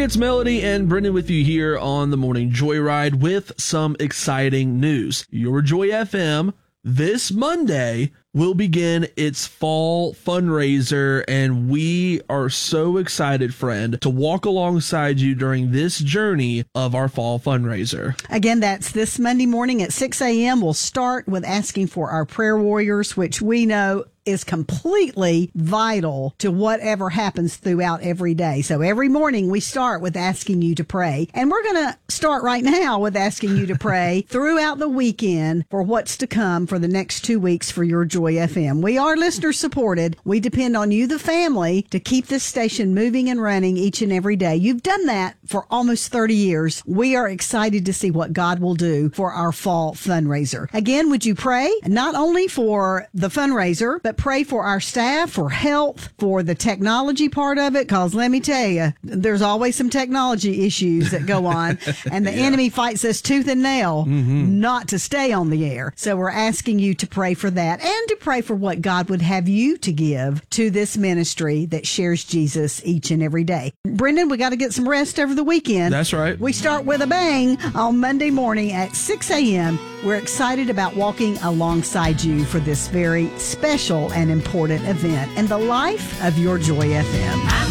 Hey, it's Melody and Brendan with you here on the Morning Joyride with some exciting news. Your Joy FM this Monday will begin its fall fundraiser, and we are so excited, friend, to walk alongside you during this journey of our fall fundraiser. Again, that's this Monday morning at 6 a.m. We'll start with asking for our prayer warriors, which we know is completely vital to whatever happens throughout every day. So every morning we start with asking you to pray. And we're going to start right now with asking you to pray throughout the weekend for what's to come for the next 2 weeks for your Joy FM. We are listener supported. We depend on you, the family, to keep this station moving and running each and every day. You've done that for almost 30 years. We are excited to see what God will do for our fall fundraiser. Again, would you pray not only for the fundraiser, but pray for our staff, for health, for the technology part of it, because let me tell you, there's always some technology issues that go on, and the enemy fights us tooth and nail not to stay on the air. So we're asking you to pray for that and to pray for what God would have you to give to this ministry that shares Jesus each and every day. Brendan, we got to get some rest over the weekend. That's right. We start with a bang on Monday morning at 6 a.m. We're excited about walking alongside you for this very special and important event in the life of your Joy FM.